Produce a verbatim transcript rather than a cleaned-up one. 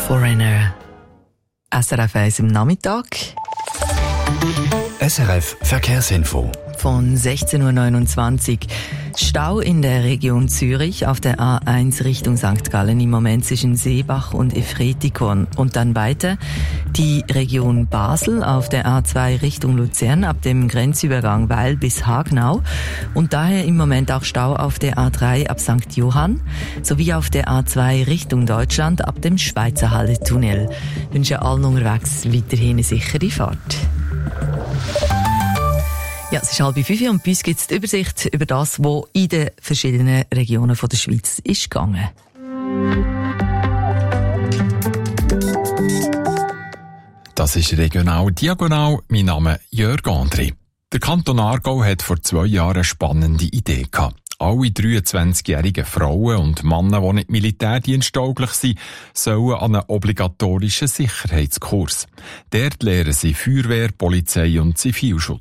Foreigner. S R F eins im Nachmittag. S R F Verkehrsinfo. Von sechzehn Uhr neunundzwanzig. Stau in der Region Zürich auf der A eins Richtung Sankt Gallen im Moment zwischen Seebach und Efretikon. Und dann weiter die Region Basel auf der A zwei Richtung Luzern ab dem Grenzübergang Weil bis Hagenau. Und daher im Moment auch Stau auf der A drei ab Sankt Johann sowie auf der A zwei Richtung Deutschland ab dem Schweizer Halle-Tunnel. Ich wünsche allen unterwegs weiterhin eine sichere Fahrt. Ja, es ist halb fünf und bei uns gibt es die Übersicht über das, was in den verschiedenen Regionen der Schweiz ist gegangen. Das ist regional diagonal. Mein Name ist Jörg André. Der Kanton Aargau hat vor zwei Jahren eine spannende Idee gehabt. Alle dreiundzwanzigjährigen Frauen und Männer, die nicht militärdiensttauglich sind, sollen an einen obligatorischen Sicherheitskurs. Dort lernen sie Feuerwehr, Polizei und Zivilschutz.